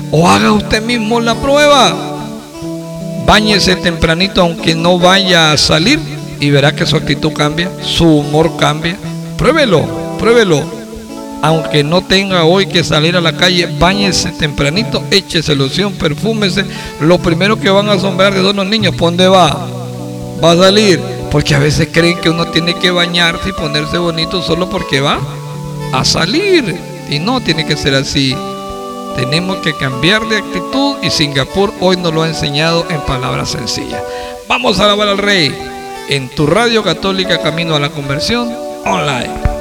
O haga usted mismo la prueba. Báñese tempranito aunque no vaya a salir y verá que su actitud cambia, su humor cambia. Pruébelo, pruébelo. Aunque no tenga hoy que salir a la calle, báñese tempranito, échese loción, perfúmese. Lo primero que van a asombrar son los niños. ¿Por dónde va? Va a salir. Porque a veces creen que uno tiene que bañarse y ponerse bonito solo porque va a salir. Y no tiene que ser así. Tenemos que cambiar de actitud y Singapur hoy nos lo ha enseñado en palabras sencillas. Vamos a alabar al Rey en tu radio católica Camino a la Conversión online.